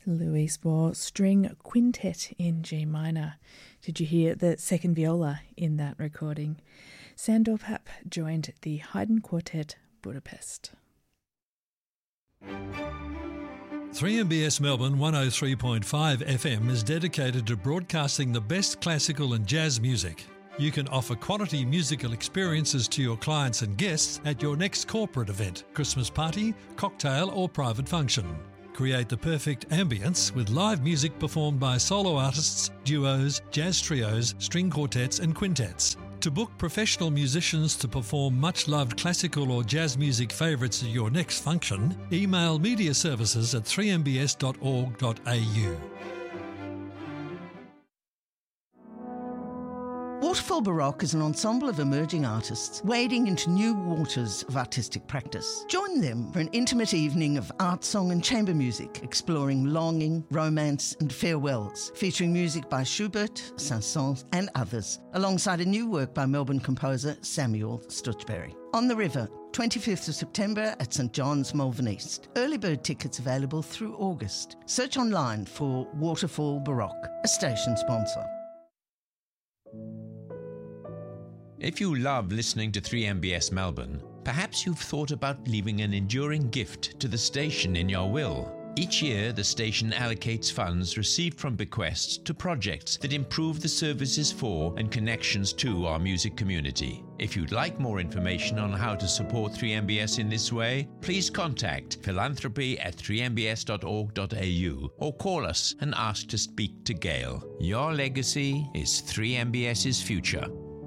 Louis Bohr String Quintet in G minor. Did you hear the second viola in that recording? Sandor Pap joined the Haydn Quartet Budapest. 3MBS Melbourne 103.5 FM is dedicated to broadcasting the best classical and jazz music. You can offer quality musical experiences to your clients and guests at your next corporate event, Christmas party, cocktail or private function. Create the perfect ambience with live music performed by solo artists, duos, jazz trios, string quartets and quintets. To book professional musicians to perform much-loved classical or jazz music favourites at your next function, email mediaservices@3mbs.org.au. Waterfall Baroque is an ensemble of emerging artists wading into new waters of artistic practice. Join them for an intimate evening of art song and chamber music, exploring longing, romance and farewells, featuring music by Schubert, Saint-Saëns and others, alongside a new work by Melbourne composer Samuel Stutchbury. On the River, 25th of September at St John's, Malvern East. Early bird tickets available through August. Search online for Waterfall Baroque, a station sponsor. If you love listening to 3MBS Melbourne, perhaps you've thought about leaving an enduring gift to the station in your will. Each year, the station allocates funds received from bequests to projects that improve the services for and connections to our music community. If you'd like more information on how to support 3MBS in this way, please contact philanthropy@3mbs.org.au or call us and ask to speak to Gail. Your legacy is 3MBS's future.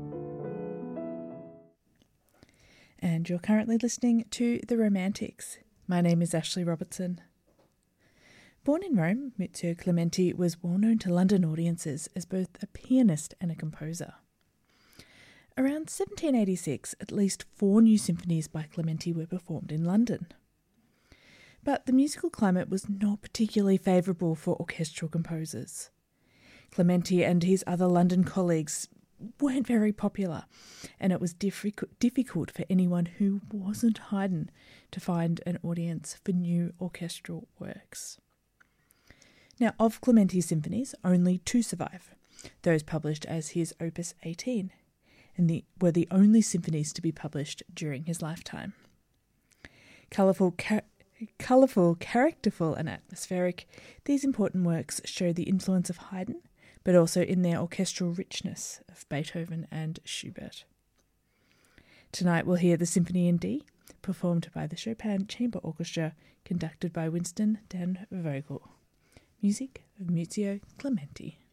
And you're currently listening to The Romantics. My name is Ashley Robertson. Born in Rome, Muzio Clementi was well known to London audiences as both a pianist and a composer. Around 1786, at least 4 new symphonies by Clementi were performed in London. But the musical climate was not particularly favourable for orchestral composers. Clementi and his other London colleagues weren't very popular, and it was difficult for anyone who wasn't Haydn to find an audience for new orchestral works. Now, of Clementi's symphonies, only 2 survive, those published as his Opus 18, and were the only symphonies to be published during his lifetime. Colourful, characterful and atmospheric, these important works show the influence of Haydn, but also in their orchestral richness of Beethoven and Schubert. Tonight we'll hear the Symphony in D, performed by the Chopin Chamber Orchestra, conducted by Winston Dan Vogel. Music of Muzio Clementi.